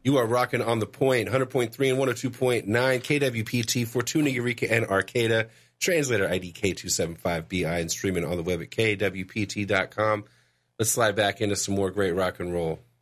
You are rocking on the point, 100.3 and 102.9 KWPT, Fortuna, Eureka, and Arcata. Translator ID K275BI and streaming on the web at KWPT.com. Let's slide back into some more great rock and roll.